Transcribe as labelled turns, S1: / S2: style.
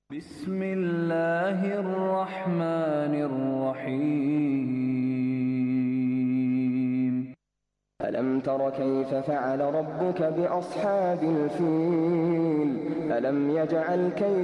S1: بسم الله الرحمن الرحيم.
S2: ألم تر كيف فعل ربك بأصحاب الفيل؟ ألم يجعل كيدهم